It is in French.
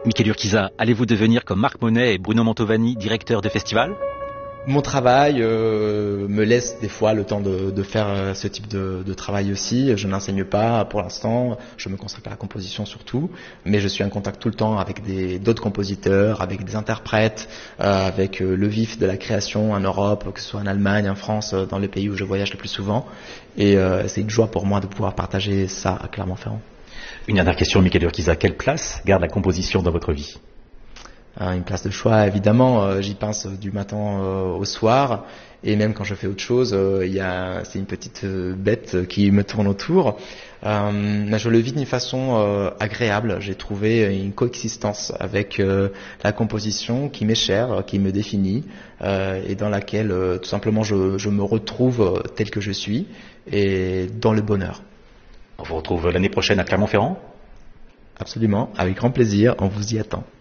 Michele Urquiza, allez-vous devenir comme Marc Monet et Bruno Mantovani, directeurs de festival? Mon travail me laisse des fois le temps de faire ce type de travail aussi. Je n'enseigne pas pour l'instant, je me consacre à la composition surtout, mais je suis en contact tout le temps avec d'autres compositeurs, avec des interprètes, avec le vif de la création en Europe, que ce soit en Allemagne, en France, dans les pays où je voyage le plus souvent. Et c'est une joie pour moi de pouvoir partager ça à Clermont-Ferrand. Une dernière question, Michele Urquiza. Quelle place garde la composition dans votre vie? Une place de choix, évidemment, j'y pense du matin au soir, et même quand je fais autre chose, c'est une petite bête qui me tourne autour. Je le vis d'une façon agréable. J'ai trouvé une coexistence avec la composition qui m'est chère, qui me définit, et dans laquelle tout simplement je me retrouve tel que je suis, et dans le bonheur. On vous retrouve l'année prochaine à Clermont-Ferrand? Absolument, avec grand plaisir, on vous y attend.